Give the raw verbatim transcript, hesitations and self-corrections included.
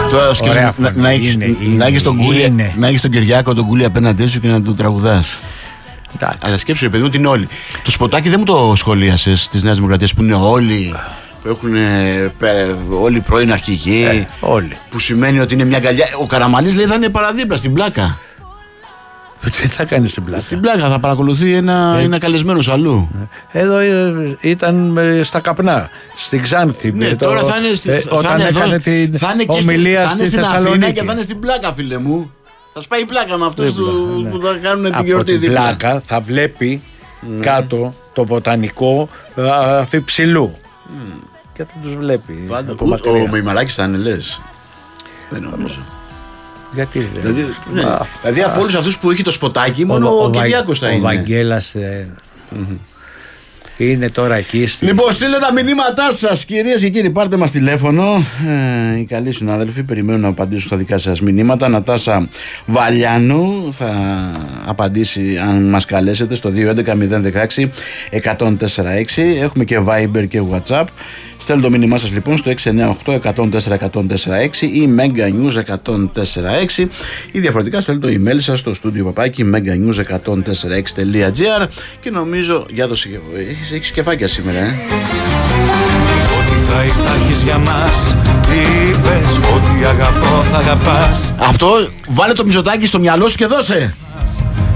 Τώρα σκέφτομαι να έχεις τον Κυριάκο τον Κούλι απέναντί σου και να του τραγουδάς. Αλλά σκέψου, ρε παιδί μου, ότι είναι όλοι. Το σποτάκι δεν μου το σχολίασες της Νέας Δημοκρατίας που είναι όλοι. Που έχουν όλοι πρώην αρχηγοί. Ε, όλοι. Που σημαίνει ότι είναι μια αγκαλιά. Ο Καραμανλής λέει θα είναι παραδίπλα στην πλάκα. Τι θα κάνει στην πλάκα? Στην πλάκα θα παρακολουθεί ένα, ε, ένα καλεσμένος αλλού. Εδώ ήταν στα καπνά, στην Ξάνθη. Ναι, το, τώρα θα είναι, στη, ε, θα όταν είναι έκανε εδώ, την θα είναι ομιλία στη, στη, στη Θεσσαλονίκη. Και θα είναι στην πλάκα, φίλε μου. Θα σπάει η πλάκα με αυτούς του, ναι. που θα κάνουν την Από γιορτή την δίπλα. πλάκα θα βλέπει mm. κάτω το βοτανικό Αφιψηλού. Mm. Και θα τους βλέπει. Πάντο, ο Μεϊμαράκης θα είναι, λες? Δεν νομίζω. Γιατί δεν δηλαδή, ναι. δηλαδή από όλους αυτούς που έχει το σποτάκι, μόνο ο, ο, ο Κυριάκος θα ο είναι. Ο Βαγγέλας ε, mm-hmm. είναι τώρα εκεί. Στη... Λοιπόν, στείλτε τα μηνύματά σας, κυρίες και κύριοι. Πάρτε μας τηλέφωνο. Ε, οι καλοί συνάδελφοι περιμένουν να απαντήσουν στα δικά σας μηνύματα. Νατάσα Βαλιάνου θα απαντήσει αν μας καλέσετε στο δύο έντεκα μηδέν δεκαέξι εκατόν τέσσερα έξι. Έχουμε και Viber και WhatsApp. Στέλνετε το μήνυμά σας λοιπόν στο έξι εννιά οκτώ εκατόν τέσσερα εκατόν τέσσερα έξι ή meganews εκατόν τέσσερα έξι ή διαφορετικά στέλνετε το email σας στο studio παπάκι meganews εκατόν τέσσερα έξι τελεία gr και νομίζω για δώσε έχεις, έχεις κεφάκια σήμερα ε? Ότι θα υπάρχεις για μας, είπες ότι αγαπώ θα αγαπάς. Αυτό βάλε το Μητσοτάκη στο μυαλό σου και δώσε.